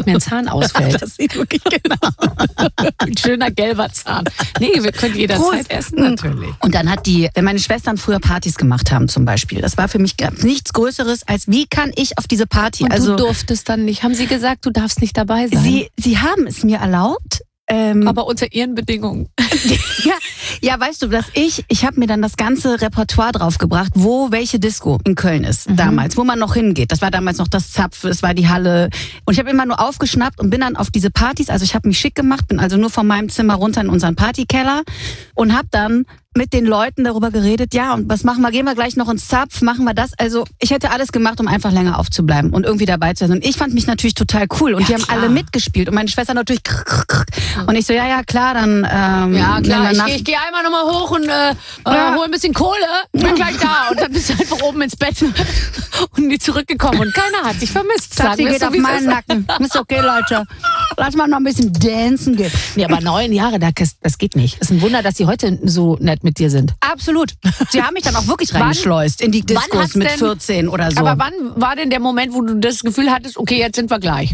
mir ein Zahn ausfällt. Das sieht wirklich genau. Ein schöner gelber Zahn. Nee, wir können jederzeit essen, natürlich. Und dann wenn meine Schwestern früher Partys gemacht haben zum Beispiel, das war für mich nichts Größeres, als wie kann ich auf diese Party? Und du durftest dann nicht. Haben sie gesagt, du darfst nicht dabei sein? Sie haben es mir erlaubt. Aber unter ihren Bedingungen. Ja, weißt du, dass ich habe mir dann das ganze Repertoire draufgebracht, wo welche Disco in Köln ist damals, wo man noch hingeht. Das war damals noch das Zapf, es war die Halle. Und ich habe immer nur aufgeschnappt und bin dann auf diese Partys, also ich habe mich schick gemacht, bin also nur von meinem Zimmer runter in unseren Partykeller und habe dann mit den Leuten darüber geredet, ja, und was machen wir? Gehen wir gleich noch ins Zapf, machen wir das? Also ich hätte alles gemacht, um einfach länger aufzubleiben und irgendwie dabei zu sein. Und ich fand mich natürlich total cool und die haben alle mitgespielt und meine Schwester natürlich und ich so, ja, klar, dann ja, klar, ich gehe einmal nochmal hoch und hol ein bisschen Kohle, bin gleich da. Und dann bist du einfach oben ins Bett und nie zurückgekommen und keiner hat dich vermisst. Sie geht auf meinen Nacken. Ist okay, Leute. Lass mal noch ein bisschen dancen gehen. Nee, aber 9 Jahre, das geht nicht. Es ist ein Wunder, dass sie heute so nett mit dir sind. Absolut. Sie haben mich dann auch wirklich reingeschleust in die Diskos mit 14 oder so. Aber wann war denn der Moment, wo du das Gefühl hattest, okay, jetzt sind wir gleich?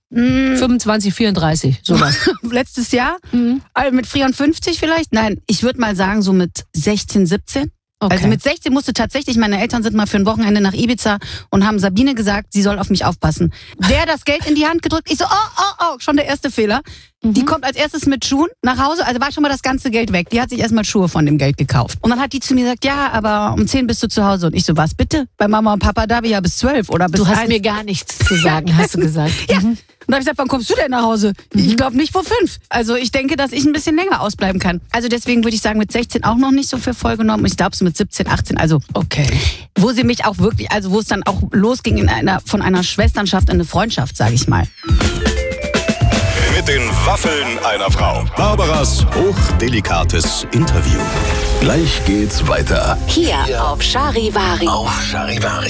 25, 34, sowas. Letztes Jahr? Also mit 54 vielleicht? Nein, ich würde mal sagen so mit 16, 17. Okay. Also mit 16 musste tatsächlich, meine Eltern sind mal für ein Wochenende nach Ibiza und haben Sabine gesagt, sie soll auf mich aufpassen. Der das Geld in die Hand gedrückt, ich so, oh, schon der erste Fehler. Die kommt als erstes mit Schuhen nach Hause, also war schon mal das ganze Geld weg. Die hat sich erstmal Schuhe von dem Geld gekauft. Und dann hat die zu mir gesagt, ja, aber um 10 bist du zu Hause. Und ich so, was bitte? Bei Mama und Papa da bin ich ja bis 12 oder bis 1. Du hast mir gar nichts zu sagen, hast du gesagt. Ja. Und da habe ich gesagt, wann kommst du denn nach Hause? Ich glaube nicht vor 5. Also ich denke, dass ich ein bisschen länger ausbleiben kann. Also deswegen würde ich sagen, mit 16 auch noch nicht so für voll genommen. Ich glaube so mit 17, 18, also okay. Wo sie mich auch wirklich, also wo es dann auch losging von einer Schwesternschaft in eine Freundschaft, sage ich mal. Mit den Waffeln einer Frau. Barbaras hochdelikates Interview. Gleich geht's weiter. Hier auf Charivari. Auf Charivari.